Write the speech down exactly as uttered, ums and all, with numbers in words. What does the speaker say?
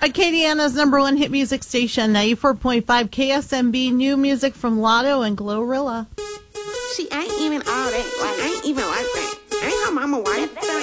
Acadiana's number one hit music station, ninety-four point five K S M B. New music from Lotto and Glorilla. She ain't even all that. Like, ain't even like that. Ain't her mama white.